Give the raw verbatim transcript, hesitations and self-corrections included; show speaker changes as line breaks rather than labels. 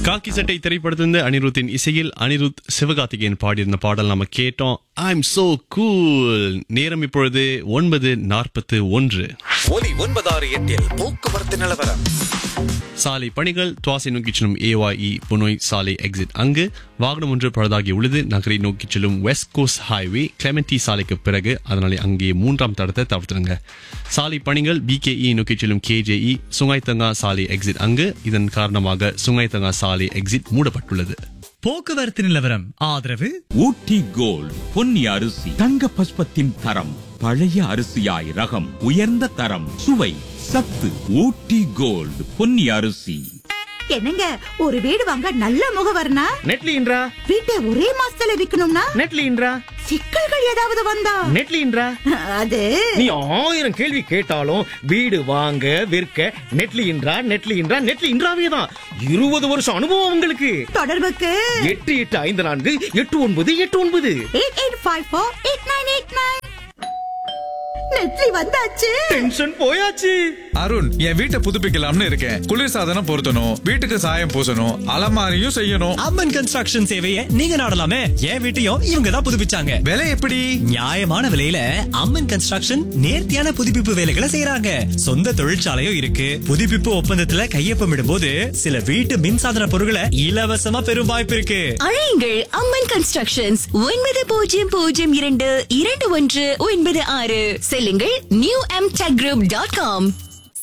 காக்கி சட்டை திரைப்படத்திலிருந்து அனிருத்தின் இசையில் அனிருத் சிவகார்த்திகேயன் பாடியிருந்த பாடல் நம்ம கேட்டோம். I'm so cool. நேரம் இப்பொழுது ஒன்பது நாற்பத்து ஒன்று.
ஒலி ஒன்பதாறு எட்டில் போக்குவரத்து நிலவரம்.
சாலை பணிகள் துவாசை நோக்கி செல்லும் ஏஒய்இ புனோய் சாலை எக்ஸிட் அங்கு வாகனம் ஒன்று பழுதாகி உள்ளது. நகரை நோக்கி செல்லும் வெஸ்ட் கோஸ்ட் ஹைவே கிளெமெண்டி சாலைக்கு பிறகு, அதனால அங்கே மூன்றாம் தடத்தை தவிர்த்துடுங்க. சாலை பணிகள் பிகேஇ நோக்கி செல்லும் கேஜேஇ சுங்காய்தங்கா சாலை எக்ஸிட் அங்கு, இதன் காரணமாக சுங்காய்தங்கா சாலை எக்ஸிட் மூடப்பட்டுள்ளது.
போக்குவரத்து நிலவரம் ஆதரவு
ஊட்டி கோல்ட் பொன்னி அரிசி தங்க பஸ்பத்தின் தரம். பழைய அரிசியாய் ரகம் உயர்ந்த தரம் சுவை சத்து. ஊட்டி கோல்ட் பொன்னி அரிசி.
என்னங்க, ஒரு வீடு வாங்க நல்ல முகவர்னா
நெட்லின்றா,
வீட்டை ஒரே மாசத்துல விக்கணும்னா
நெட்லின்றா,
சிக்கல்கள் ஏதாவது வந்தா
நெட்லின்றா.
அது
நீ ஆயிரம் கேள்வி கேட்டாலும் வீடு வாங்க விற்க நெட்லின்றா நெட்லின்றா நெட்லின்றாவே தான். இருபது வருஷம் அனுபவம் உங்களுக்கு.
தொடர்புக்கு
எட்டு எட்டு ஐந்து நான்கு எட்டு ஒன்பது எட்டு ஒன்பது
eight eight five four eight nine eight nine. நெட்லி வந்தாச்சு.
டென்ஷன் போயாச்சு.
அருண், என் வீட்டை புதுப்பிக்கலாம்னு இருக்கேன். குளிர்சாதனம் பொருத்தணும், வீட்டுக்கு சாயம் பூசணும், அலமாரியும் செய்யணும்.
அம்மன் கன்ஸ்ட்ரக்ஷன் சேவையை நீங்க நாடலாமே. என் வீட்டையும் இவங்க தான் புதுப்பிச்சாங்க.
விலை எப்படி?
நியாயமான விலையில அம்மன் கன்ஸ்ட்ரக்ஷன் நேர்த்தியான புதுப்பிப்பு வேலைகளை செய்யறாங்க. சொந்த தொழிற்சாலையும் இருக்கு. புதுப்பிப்பு ஒப்பந்தத்துல கையொப்பமிடும் போது சில வீட்டு மின்சாதன பொருட்களை இலவசமா பெறும் வாய்ப்பு இருக்கு.
அழையுங்கள் அம்மன் கன்ஸ்ட்ரக்ஷன்ஸ் ஒன்பது பூஜ்ஜியம் பூஜ்ஜியம் இரண்டு இரண்டு ஒன்று ஒன்பது ஆறு. செல்லுங்கள் new M tech group dot com.